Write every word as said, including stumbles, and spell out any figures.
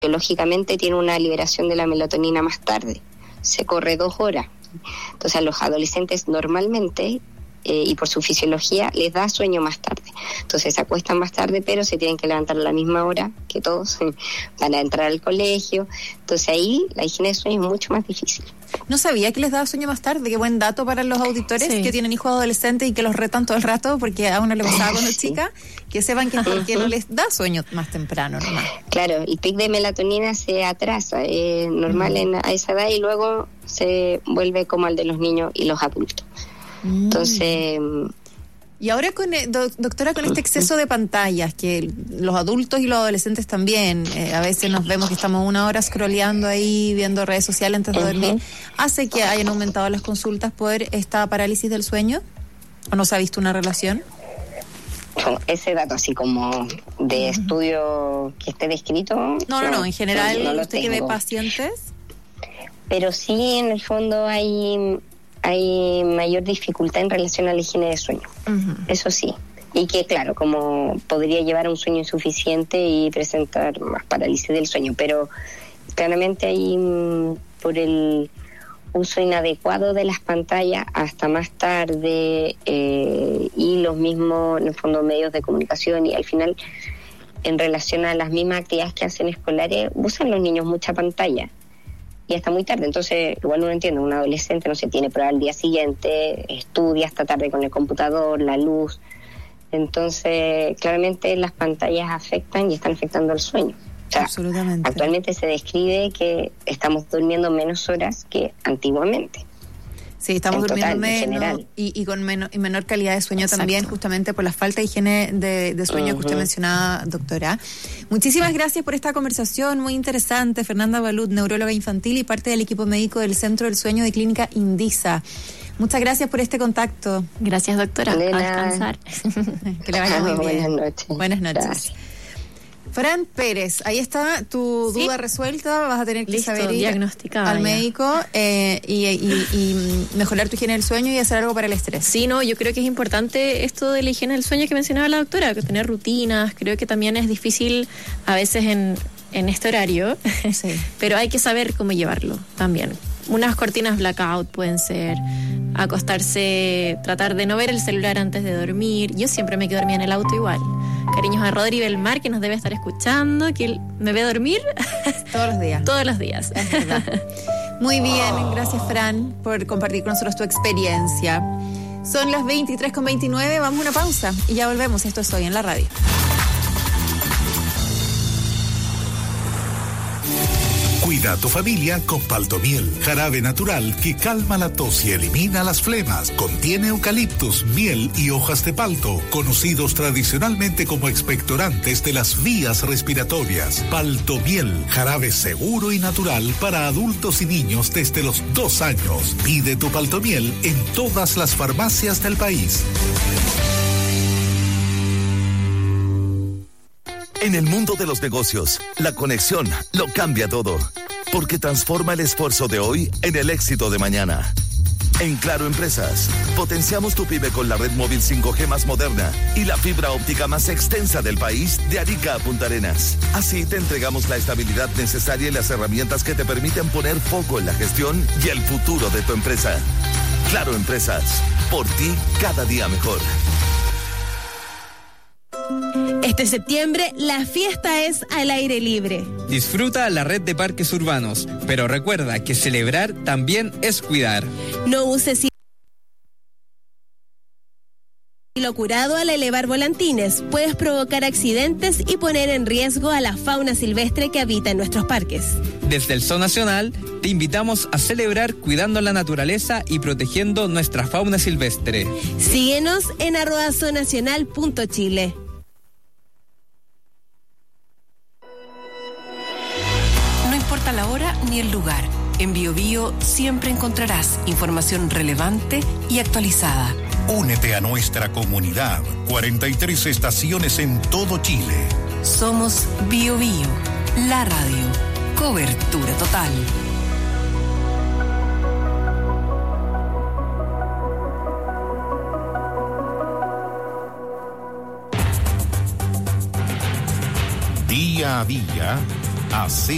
biológicamente tiene una liberación de la melatonina más tarde, se corre dos horas. Entonces a los adolescentes normalmente, eh, y por su fisiología, les da sueño más tarde. Entonces se acuestan más tarde, pero se tienen que levantar a la misma hora que todos para entrar al colegio. Entonces ahí la higiene de sueño es mucho más difícil. No sabía que les daba sueño más tarde. Qué buen dato para los auditores sí. que tienen hijos adolescentes y que los retan todo el rato, porque a uno le pasaba cuando sí. chica, que sepan que es porque no les da sueño más temprano nomás. Claro, el pic de melatonina se atrasa, es normal mm. en, a esa edad, y luego se vuelve como el de los niños y los adultos. Mm. Entonces... Y ahora, con do, doctora, con este exceso de pantallas, que los adultos y los adolescentes también, eh, a veces nos vemos que estamos una hora scrolleando ahí, viendo redes sociales antes de uh-huh. dormir, ¿hace que hayan aumentado las consultas por esta parálisis del sueño? ¿O no se ha visto una relación? Ese dato así como de uh-huh. estudio que esté descrito... No, no, no, no en general, no, no ¿usted que ve pacientes? Pero sí, en el fondo hay... hay mayor dificultad en relación a la higiene de sueño, uh-huh. eso sí, y que claro, como podría llevar a un sueño insuficiente y presentar más parálisis del sueño, pero claramente hay por el uso inadecuado de las pantallas hasta más tarde, eh, y los mismos, en el fondo, medios de comunicación, y al final, en relación a las mismas actividades que hacen escolares, usan los niños mucha pantalla y hasta muy tarde. Entonces igual uno entiende, un adolescente no se tiene prueba al día siguiente, estudia hasta tarde con el computador, la luz, entonces claramente las pantallas afectan y están afectando el sueño. O sea, absolutamente. Actualmente se describe que estamos durmiendo menos horas que antiguamente. Sí, estamos durmiendo menos y, y con menor, y menor calidad de sueño. Exacto. También, justamente por la falta de higiene de, de sueño uh-huh. que usted mencionaba, doctora. Muchísimas gracias por esta conversación muy interesante. Fernanda Balut, neuróloga infantil y parte del equipo médico del Centro del Sueño de Clínica Indisa. Muchas gracias por este contacto. Gracias, doctora. Elena. A descansar. Que le vaya muy bien. Buenas noches. Buenas noches. Gracias. Fran Pérez, ahí está tu ¿Sí? duda resuelta. Vas a tener que Listo, saber ir diagnosticada al ya. médico eh, y, y, y mejorar tu higiene del sueño y hacer algo para el estrés. Sí, no, yo creo que es importante esto de la higiene del sueño que mencionaba la doctora, que tener rutinas. Creo que también es difícil a veces en, en este horario, sí. pero hay que saber cómo llevarlo también. Unas cortinas blackout pueden ser, acostarse, tratar de no ver el celular antes de dormir. Yo siempre me quedo dormida en el auto igual. Cariños a Rodri Belmar, que nos debe estar escuchando, que él me ve dormir todos los días. Todos los días. Es verdad. Muy bien, gracias, Fran, por compartir con nosotros tu experiencia. Son las veintitrés con veintinueve, vamos a una pausa y ya volvemos. Esto es Hoy en la Radio. Cuida a tu familia con Paltomiel, jarabe natural que calma la tos y elimina las flemas. Contiene eucaliptus, miel y hojas de palto, conocidos tradicionalmente como expectorantes de las vías respiratorias. Paltomiel, jarabe seguro y natural para adultos y niños desde los dos años. Pide tu Paltomiel en todas las farmacias del país. En el mundo de los negocios, la conexión lo cambia todo, porque transforma el esfuerzo de hoy en el éxito de mañana. En Claro Empresas, potenciamos tu pyme con la red móvil cinco G más moderna y la fibra óptica más extensa del país, de Arica a Punta Arenas. Así te entregamos la estabilidad necesaria y las herramientas que te permiten poner foco en la gestión y el futuro de tu empresa. Claro Empresas, por ti cada día mejor. Este septiembre, la fiesta es al aire libre. Disfruta la red de parques urbanos, pero recuerda que celebrar también es cuidar. No uses hilo curado al elevar volantines. Puedes provocar accidentes y poner en riesgo a la fauna silvestre que habita en nuestros parques. Desde el Zoo Nacional, te invitamos a celebrar cuidando la naturaleza y protegiendo nuestra fauna silvestre. Síguenos en arroba zoonacional punto chile. La hora ni el lugar. En BioBio siempre encontrarás información relevante y actualizada. Únete a nuestra comunidad. cuarenta y tres estaciones en todo Chile. Somos BioBio, la radio. Cobertura total. Día a día, hacer